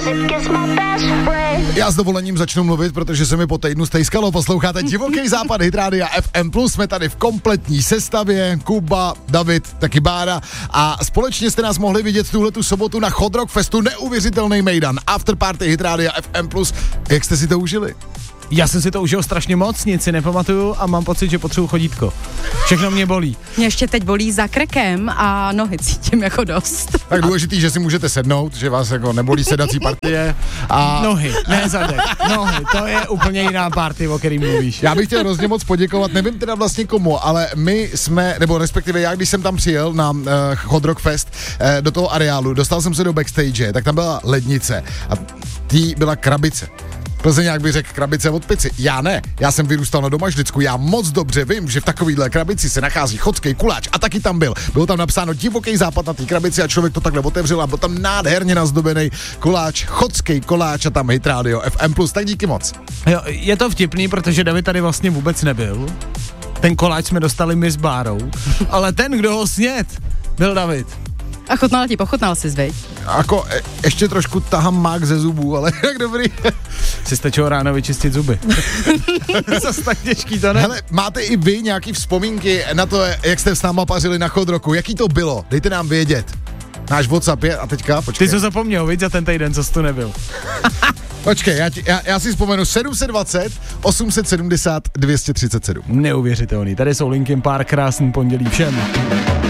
Já s dovolením začnu mluvit, protože se mi po týdnu stejskalo. Posloucháte Divoký západ, Hit Rádia FM+, jsme tady v kompletní sestavě, Kuba, David, taky Bára a společně jste nás mohli vidět tuhletu sobotu na Hot Rock Festu, neuvěřitelný mejdan, afterparty Hit Rádia FM+. Jak jste si to užili? Já jsem si to užil strašně moc, nic si nepamatuju a mám pocit, že potřebuji chodítko. Všechno mě bolí. Mě ještě teď bolí za krkem a nohy cítím jako dost. Tak důležitý, že si můžete sednout, že vás jako nebolí sedací partie. A nohy, ne zadek. Nohy, to je úplně jiná party, o který mluvíš. Já bych chtěl hrozně moc poděkovat, nevím teda vlastně komu, ale my jsme, nebo respektive já, když jsem tam přijel na Hot Rock Fest do toho areálu, dostal jsem se do backstage, tak tam byla lednice a tý byla krabice. Plzeňák by řekl krabice od pici. Já ne, já jsem vyrůstal na Domažlicku, já moc dobře vím, že v takovýhle krabici se nachází chodský kuláč a taky tam byl. Bylo tam napsáno Divoký západ na té krabici a člověk to takhle otevřel a byl tam nádherně nazdobený kuláč, chodský koláč a tam Hit Radio FM+, tak díky moc. Jo, je to vtipný, protože David tady vlastně vůbec nebyl. Ten koláč jsme dostali my s Bárou, ale ten, kdo ho sněd, byl David. A pochutnal jsi, veď? Jako ještě trošku tahám mák ze zubů, ale jak dobrý. Si stačilo ráno vyčistit zuby. Zas tak těžký to ne? Hele, máte i vy nějaký vzpomínky na to, jak jste s náma pařili na Hot Rocku? Jaký to bylo? Dejte nám vědět. Náš WhatsApp je, a teďka, počkej. Ty jsi zapomněl, viď, za ten týden, co jsi tu nebyl. Počkej, já si vzpomenu 720 870 237. Neuvěřitelný, tady jsou Linkin Park, krásný pondělí všem.